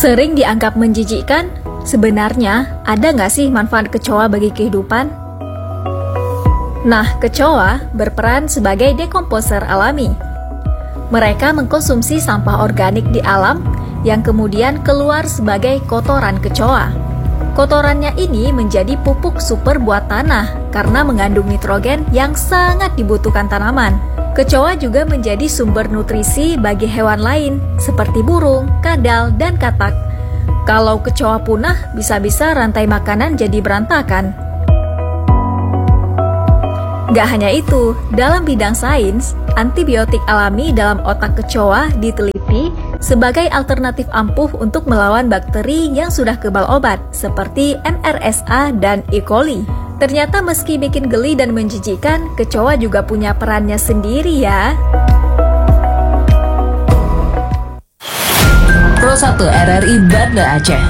Sering dianggap menjijikkan, sebenarnya ada nggak sih manfaat kecoa bagi kehidupan? Nah, kecoa berperan sebagai dekomposer alami. Mereka mengkonsumsi sampah organik di alam yang kemudian keluar sebagai kotoran kecoa. Kotorannya ini menjadi pupuk super buat tanah karena mengandung nitrogen yang sangat dibutuhkan tanaman. Kecoa juga menjadi sumber nutrisi bagi hewan lain seperti burung, kadal, dan katak. Kalau kecoa punah, bisa-bisa rantai makanan jadi berantakan. Gak hanya itu, dalam bidang sains, antibiotik alami dalam otak kecoa diteliti sebagai alternatif ampuh untuk melawan bakteri yang sudah kebal obat, seperti MRSA dan E. coli. Ternyata meski bikin geli dan menjijikan, kecoa juga punya perannya sendiri ya. Pro 1 RRI Banda Aceh.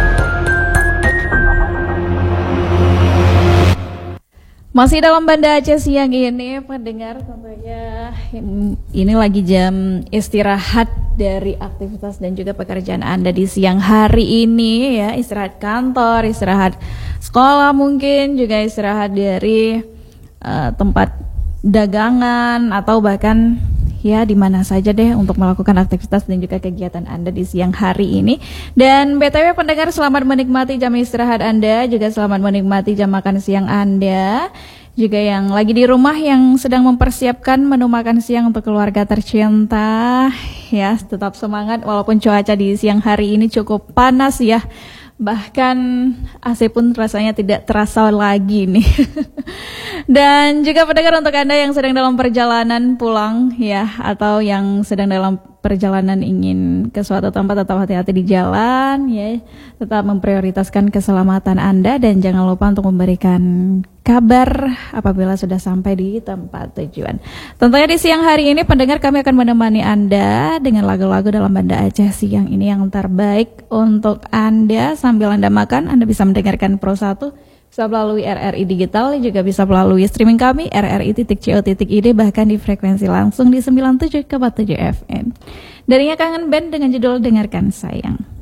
Masih dalam Banda Aceh siang ini, pendengar, tentunya ini lagi jam istirahat dari aktivitas dan juga pekerjaan Anda di siang hari ini ya, istirahat kantor, istirahat sekolah mungkin, juga istirahat dari tempat dagangan atau bahkan ya di mana saja deh untuk melakukan aktivitas dan juga kegiatan Anda di siang hari ini. Dan BTW pendengar, selamat menikmati jam istirahat Anda, juga selamat menikmati jam makan siang Anda. Juga yang lagi di rumah yang sedang mempersiapkan menu makan siang untuk keluarga tercinta, ya tetap semangat walaupun cuaca di siang hari ini cukup panas ya. Bahkan AC pun rasanya tidak terasa lagi nih. Dan juga pendengar, untuk Anda yang sedang dalam perjalanan pulang ya, atau yang sedang dalam perjalanan ingin ke suatu tempat, tetap hati-hati di jalan ya. Tetap memprioritaskan keselamatan Anda dan jangan lupa untuk memberikan kabar apabila sudah sampai di tempat tujuan. Tentunya di siang hari ini pendengar, kami akan menemani Anda dengan lagu-lagu dalam Banda Aceh siang ini yang terbaik untuk Anda. Sambil Anda makan, Anda bisa mendengarkan Pro 1 bisa melalui RRI Digital, juga bisa melalui streaming kami rri.co.id, bahkan di frekuensi langsung di 97,7 FM. Darinya Kangen Band dengan judul Dengarkan Sayang.